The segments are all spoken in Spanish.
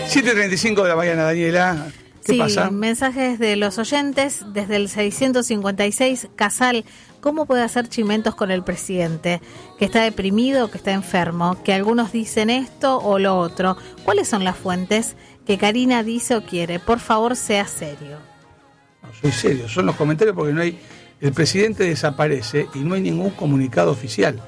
7:35 de la mañana, Daniela. ¿Qué pasa? Mensajes de los oyentes desde el 656. Casal, ¿cómo puede hacer chimentos con el presidente? Que está deprimido, que está enfermo, que algunos dicen esto o lo otro. ¿Cuáles son las fuentes que Karina dice o quiere? Por favor, sea serio. No, soy serio, son los comentarios porque no hay... El presidente desaparece y no hay ningún comunicado oficial.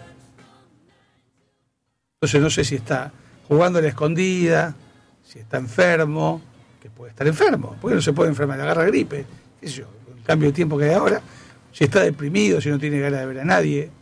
Entonces no sé si está jugando a la escondida, si está enfermo, que puede estar enfermo, porque no se puede enfermar, le agarra gripe, qué sé yo, con el cambio de tiempo que hay ahora, si está deprimido, si no tiene ganas de ver a nadie,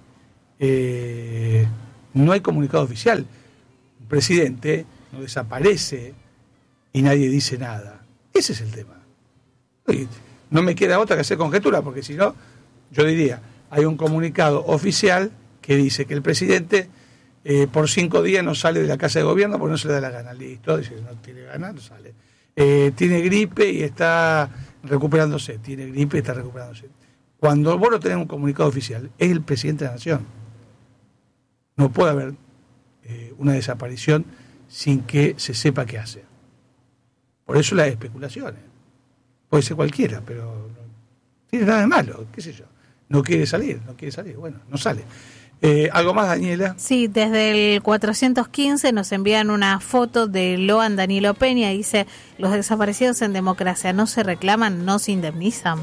no hay comunicado oficial. Un presidente no desaparece y nadie dice nada. Ese es el tema. Y no me queda otra que hacer conjetura, porque si no, yo diría, hay un comunicado oficial que dice que el presidente por 5 días no sale de la casa de gobierno porque no se le da la gana. Listo, dice que no tiene ganas, no sale. Tiene gripe y está recuperándose. Tiene gripe y está recuperándose. Cuando vos no tenés un comunicado oficial, es el presidente de la nación. No puede haber una desaparición sin que se sepa qué hace. Por eso las especulaciones. Puede ser cualquiera, pero no tiene nada de malo, qué sé yo. No quiere salir, bueno, no sale. ¿Algo más, Daniela? Sí, desde el 415 nos envían una foto de Loan Danilo Peña y dice: los desaparecidos en democracia no se reclaman, no se indemnizan.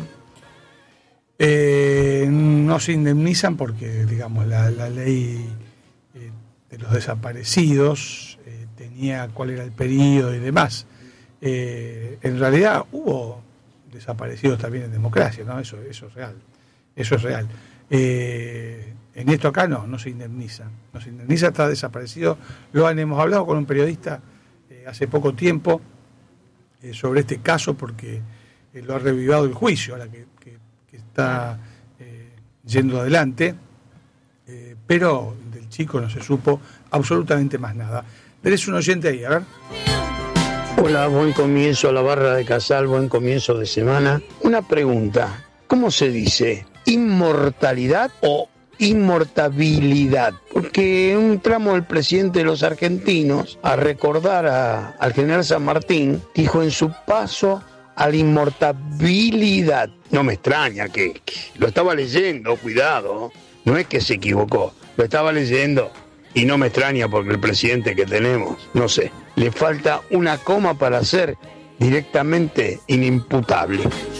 No se indemnizan porque, digamos, la ley de los desaparecidos tenía cuál era el periodo y demás. En realidad hubo desaparecidos también en democracia, ¿no? Eso es real. Eso es real. En esto acá no se indemniza. No se indemniza, está desaparecido. Hemos hablado con un periodista hace poco tiempo sobre este caso porque lo ha revivado el juicio, ahora que está yendo adelante, pero del chico no se supo absolutamente más nada. Tenés un oyente ahí, a ver. Hola, buen comienzo a la barra de Casal, buen comienzo de semana. Una pregunta, ¿cómo se dice? ¿Inmortalidad o inmortabilidad? Porque en un tramo del presidente de los argentinos, a recordar al general San Martín, dijo en su paso a la inmortabilidad. No me extraña que lo estaba leyendo, cuidado, no es que se equivocó, lo estaba leyendo y no me extraña porque el presidente que tenemos, no sé, le falta una coma para ser directamente inimputable.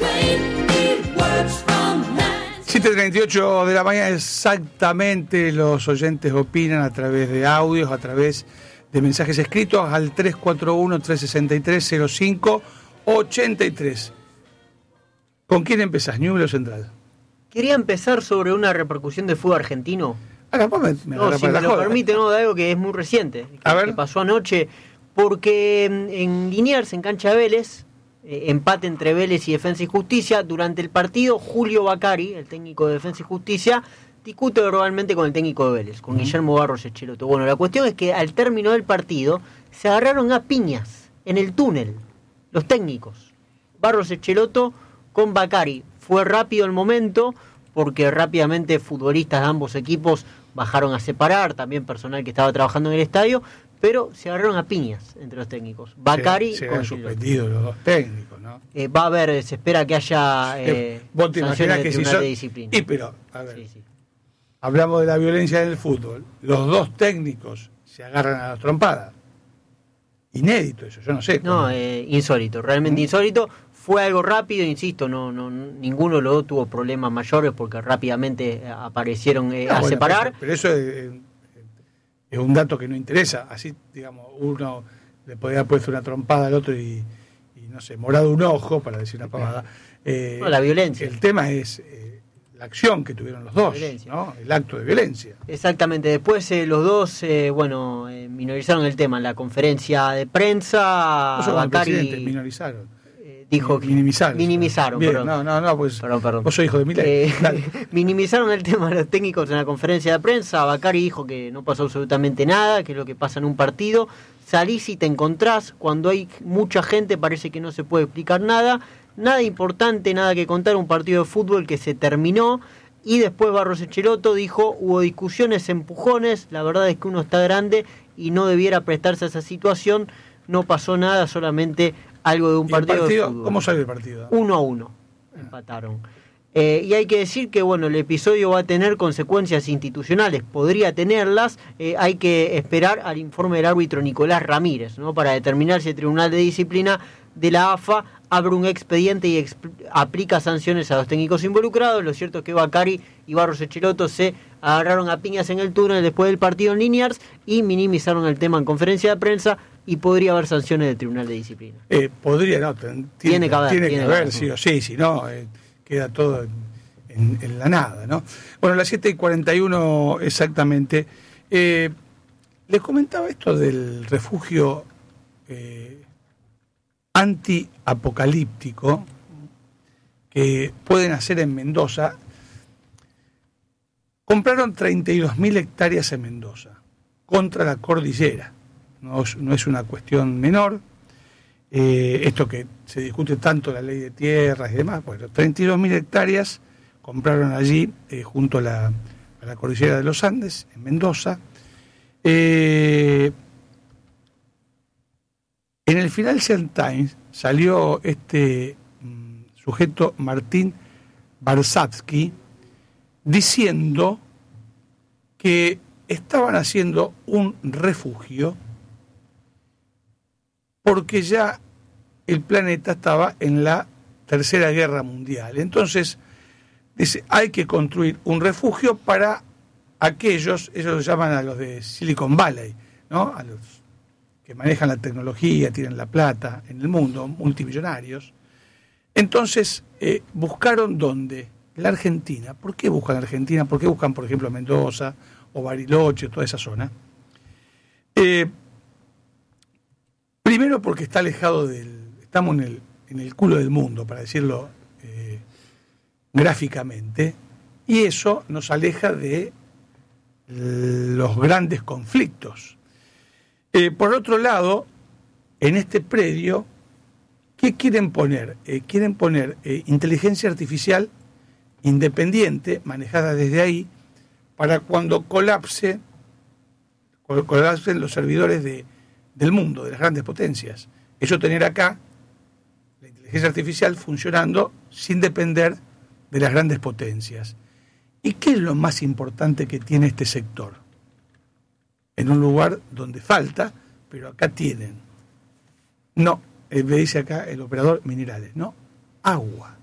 7:38 de la mañana exactamente, los oyentes opinan a través de audios, a través de mensajes escritos al 341-363-0583. ¿Con quién empezás, Ñublo Central? Quería empezar sobre una repercusión del fútbol argentino. No, si me lo permite, de algo que es muy reciente, que pasó anoche, porque en Liniers, en cancha de Vélez, empate entre Vélez y Defensa y Justicia. Durante el partido, Julio Bacari, el técnico de Defensa y Justicia, discute verbalmente con el técnico de Vélez, con Guillermo Barros Echeloto. Bueno, la cuestión es que al término del partido se agarraron a piñas en el túnel, los técnicos. Barros Echeloto con Bacari. Fue rápido el momento, porque rápidamente futbolistas de ambos equipos bajaron a separar, también personal que estaba trabajando en el estadio, pero se agarraron a piñas entre los técnicos. Bacari se con han suspendido los dos técnicos, ¿no? Va a haber, se espera que haya vos te sanciones imaginás de que tribunal de disciplina. Pero, a ver, Sí. hablamos de la violencia en el fútbol, los dos técnicos se agarran a las trompadas. Inédito eso, yo no sé. No, insólito, realmente insólito. Fue algo rápido, insisto, no ninguno de los dos tuvo problemas mayores porque rápidamente aparecieron a separar. Pero eso es un dato que no interesa. Así, digamos, uno le podría haber puesto una trompada al otro y no sé, morado un ojo, para decir una pavada. No, la violencia. El tema es la acción que tuvieron los dos, ¿no? El acto de violencia. Exactamente. Después los dos, minorizaron el tema en la conferencia de prensa. No Bacari minorizaron. Dijo que minimizaron. Bien, perdón. No, pues Perdón. vos sos hijo de Milei. Minimizaron el tema de los técnicos en la conferencia de prensa. Bacari dijo que no pasó absolutamente nada, que es lo que pasa en un partido. Salís y te encontrás, cuando hay mucha gente parece que no se puede explicar nada importante, nada que contar, un partido de fútbol que se terminó. Y después Barros Echeloto dijo: hubo discusiones, empujones, la verdad es que uno está grande y no debiera prestarse a esa situación. no pasó nada, solamente algo de un partido de fútbol. ¿Cómo salió el partido? 1-1, empataron. Y hay que decir que bueno, el episodio va a tener consecuencias institucionales, podría tenerlas. Hay que esperar al informe del árbitro Nicolás Ramírez, ¿no?, para determinar si el Tribunal de Disciplina de la AFA abre un expediente y aplica sanciones a los técnicos involucrados. Lo cierto es que Bacari y Barros Echeloto se agarraron a piñas en el túnel después del partido en Liniers y minimizaron el tema en conferencia de prensa, y podría haber sanciones del Tribunal de Disciplina. Podría, no, tiene que haber, sí o sí, si no, queda todo en la nada, ¿no? Bueno, las 7:41 exactamente. Les comentaba esto del refugio antiapocalíptico que pueden hacer en Mendoza. Compraron 32.000 hectáreas en Mendoza contra la cordillera. No es una cuestión menor. Esto que se discute tanto, la ley de tierras y demás. Bueno, 32.000 hectáreas compraron allí junto a la cordillera de los Andes, en Mendoza. En el Financial Times salió este sujeto Martín Barsatsky diciendo que estaban haciendo un refugio porque ya el planeta estaba en la Tercera Guerra Mundial. Entonces, dice, hay que construir un refugio para aquellos, ellos lo llaman a los de Silicon Valley, ¿no?, a los que manejan la tecnología, tienen la plata en el mundo, multimillonarios. Entonces, buscaron ¿dónde? La Argentina. ¿Por qué buscan la Argentina? ¿Por qué buscan, por ejemplo, Mendoza o Bariloche, toda esa zona? Primero porque está alejado estamos en el culo del mundo, para decirlo gráficamente, y eso nos aleja de los grandes conflictos. Por otro lado, en este predio, ¿qué quieren poner? Quieren poner inteligencia artificial independiente, manejada desde ahí, para cuando colapsen los servidores del mundo, de las grandes potencias. Eso tener acá la inteligencia artificial funcionando sin depender de las grandes potencias. ¿Y qué es lo más importante que tiene este sector? En un lugar donde falta, pero acá tienen. No, me dice acá el operador, minerales, no, agua.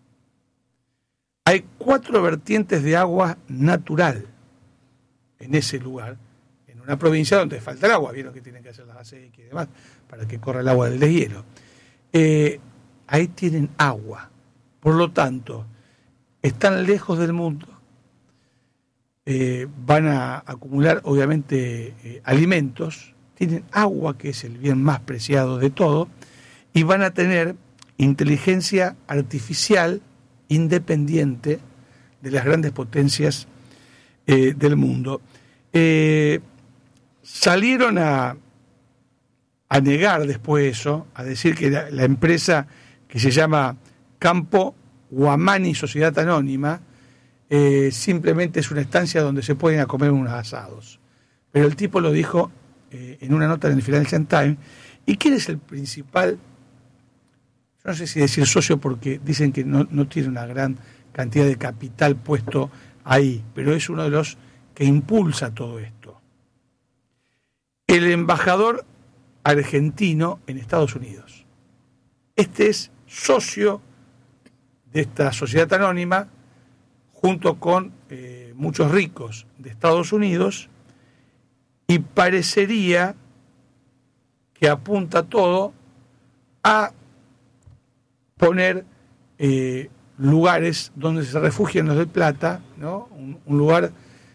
Hay 4 vertientes de agua natural en ese lugar, en una provincia donde falta el agua. Vieron que tienen que hacer las acequias y demás para que corra el agua del deshielo. Ahí tienen agua. Por lo tanto, están lejos del mundo. Van a acumular, obviamente, alimentos. Tienen agua, que es el bien más preciado de todo. Y van a tener inteligencia artificial independiente de las grandes potencias del mundo. Salieron a negar después eso, a decir que la empresa que se llama Campo Guamani Sociedad Anónima simplemente es una estancia donde se pueden a comer unos asados. Pero el tipo lo dijo en una nota en el Financial Times. ¿Y quién es el principal? Yo no sé si decir socio, porque dicen que no tiene una gran cantidad de capital puesto ahí, pero es uno de los que impulsa todo esto. El embajador argentino en Estados Unidos. Este es socio de esta sociedad anónima, junto con muchos ricos de Estados Unidos, y parecería que apunta todo a poner lugares donde se refugian los del Plata, ¿no? Un lugar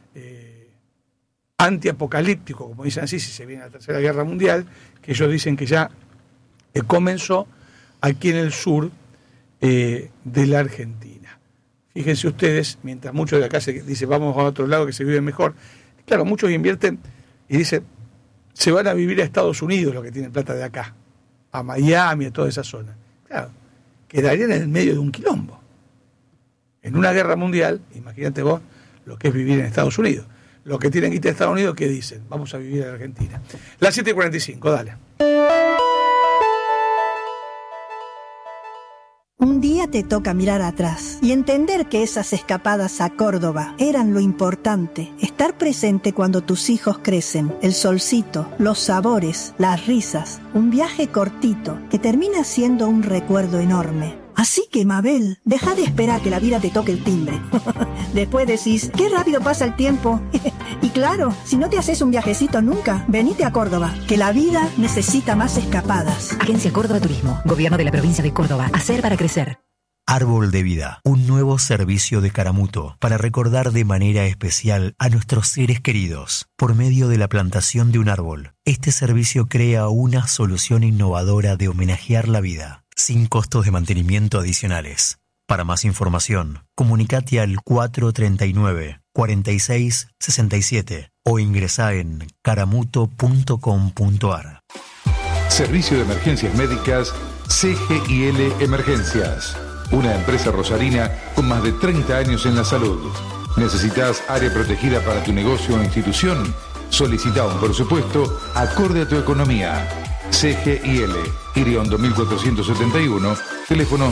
antiapocalíptico, como dicen así, si se viene la Tercera Guerra Mundial, que ellos dicen que ya comenzó aquí en el sur de la Argentina. Fíjense ustedes, mientras muchos de acá se dice vamos a otro lado que se vive mejor, claro, muchos invierten y dicen se van a vivir a Estados Unidos los que tienen plata de acá, a Miami, a toda esa zona. Claro, quedarían en el medio de un quilombo. En una guerra mundial, imagínate vos lo que es vivir en Estados Unidos. Los que tienen que ir a Estados Unidos, ¿qué dicen? Vamos a vivir en Argentina. Las 7:45, dale. te toca mirar atrás y entender que esas escapadas a Córdoba eran lo importante. Estar presente cuando tus hijos crecen, el solcito, los sabores, las risas, un viaje cortito que termina siendo un recuerdo enorme. Así que, Mabel, deja de esperar que la vida te toque el timbre. Después decís, qué rápido pasa el tiempo. Y claro, si no te haces un viajecito nunca, venite a Córdoba, que la vida necesita más escapadas. Agencia Córdoba Turismo, Gobierno de la Provincia de Córdoba. Hacer para crecer. Árbol de Vida, un nuevo servicio de Caramuto para recordar de manera especial a nuestros seres queridos por medio de la plantación de un árbol. Este servicio crea una solución innovadora de homenajear la vida, sin costos de mantenimiento adicionales. Para más información, comunicate al 439-4667 o ingresá en caramuto.com.ar. Servicio de Emergencias Médicas CGIL Emergencias. Una empresa rosarina con más de 30 años en la salud. ¿Necesitas área protegida para tu negocio o institución? Solicita un presupuesto acorde a tu economía. CGIL, Iriondo 1471, teléfono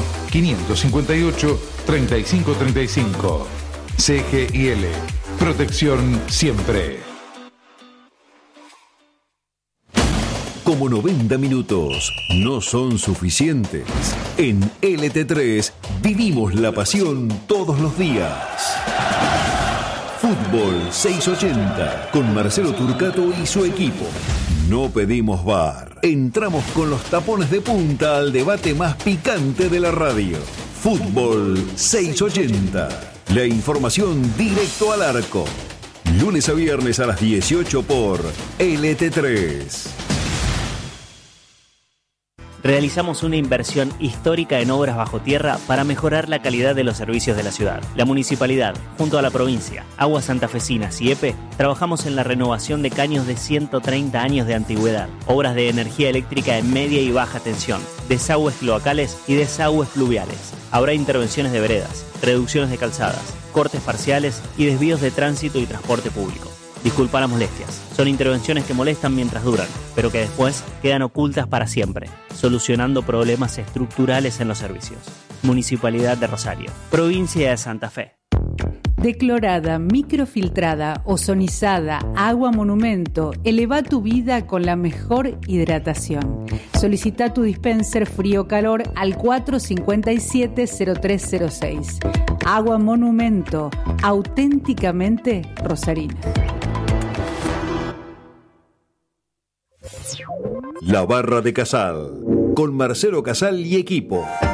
558-3535. CGIL, protección siempre. Como 90 minutos no son suficientes, en LT3 vivimos la pasión todos los días. Fútbol 680 con Marcelo Turcato y su equipo. No pedimos VAR. Entramos con los tapones de punta al debate más picante de la radio. Fútbol 680. La información directo al arco. Lunes a viernes a las 18 por LT3. Realizamos una inversión histórica en obras bajo tierra para mejorar la calidad de los servicios de la ciudad. La municipalidad, junto a la provincia, Aguas Santafesinas y EPE, trabajamos en la renovación de caños de 130 años de antigüedad, obras de energía eléctrica en media y baja tensión, desagües cloacales y desagües pluviales. Habrá intervenciones de veredas, reducciones de calzadas, cortes parciales y desvíos de tránsito y transporte público. Disculpa las molestias. Son intervenciones que molestan mientras duran, pero que después quedan ocultas para siempre, solucionando problemas estructurales en los servicios. Municipalidad de Rosario, Provincia de Santa Fe. Declorada, microfiltrada, ozonizada, agua monumento. Eleva tu vida con la mejor hidratación. Solicita tu dispenser frío-calor al 457-0306. Agua monumento, auténticamente rosarina. La Barra de Casal, con Marcelo Casal y equipo.